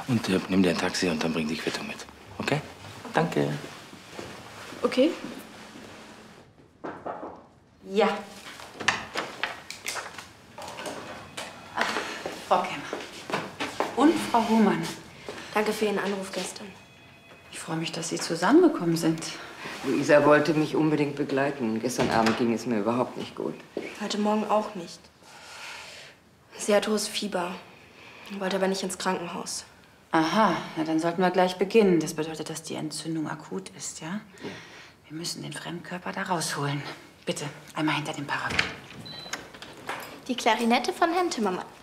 Und nimm dir ein Taxi und dann bring die Quittung mit. Okay? Danke. Okay. Ja. Ach, Frau Kemmer. Und Frau Hohmann. Danke für Ihren Anruf gestern. Ich freue mich, dass Sie zusammengekommen sind. Luisa wollte mich unbedingt begleiten. Gestern Abend ging es mir überhaupt nicht gut. Heute Morgen auch nicht. Sie hat hohes Fieber, wollte aber nicht ins Krankenhaus. Aha, na dann sollten wir gleich beginnen. Das bedeutet, dass die Entzündung akut ist, ja? Ja. Wir müssen den Fremdkörper da rausholen. Bitte, einmal hinter dem Parapet. Die Klarinette von Herrn Timmermann.